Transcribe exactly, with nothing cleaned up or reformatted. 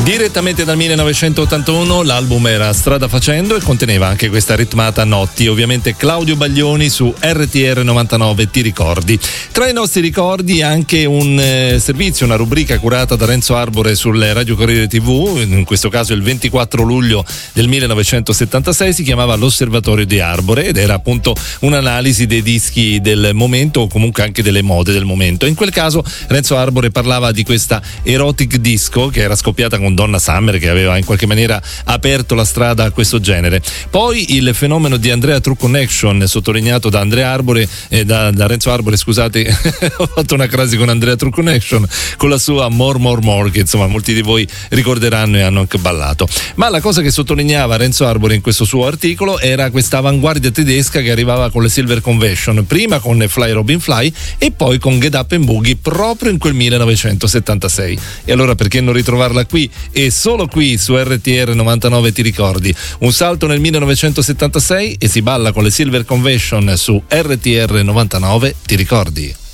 Direttamente dal millenovecentottantuno l'album era Strada Facendo e conteneva anche questa ritmata Notti, ovviamente Claudio Baglioni su R T R novantanove Ti ricordi. Tra i nostri ricordi anche un eh, servizio, una rubrica curata da Renzo Arbore sul Radio Corriere tivù, in questo caso il ventiquattro luglio del millenovecentosettantasei, si chiamava L'Osservatorio di Arbore ed era appunto un'analisi dei dischi del momento o comunque anche delle mode del momento. In quel caso Renzo Arbore parlava di questa erotic disco che era scoppiata con Donna Summer, che aveva in qualche maniera aperto la strada a questo genere. Poi il fenomeno di Andrea True Connection, sottolineato da Andrea Arbore, eh, da, da Renzo Arbore, scusate, ho fatto una crasi con Andrea True Connection, con la sua More More More, che insomma molti di voi ricorderanno e hanno anche ballato. Ma la cosa che sottolineava Renzo Arbore in questo suo articolo era questa avanguardia tedesca che arrivava con le Silver Convention, prima con Fly Robin Fly e poi con Get Up and Boogie proprio in quel millenovecentosettantasei. E allora perché non ritrovarla qui e solo qui su R T R novantanove Ti ricordi? Un salto nel millenovecentosettantasei e si balla con le Silver Convention su R T R novantanove Ti ricordi?